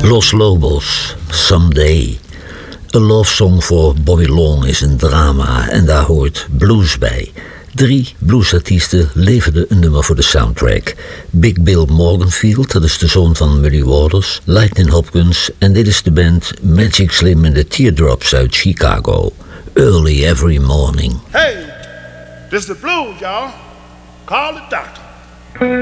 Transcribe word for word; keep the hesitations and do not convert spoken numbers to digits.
Los Lobos, Someday. Een love song voor Bobby Long is een drama en daar hoort blues bij. Drie bluesartiesten leverden een nummer voor de soundtrack. Big Bill Morganfield, dat is de zoon van Muddy Waters, Lightning Hopkins en dit is de band Magic Slim and the Teardrops uit Chicago. Early Every Morning. Hey, this is the blues, y'all. Call the doctor.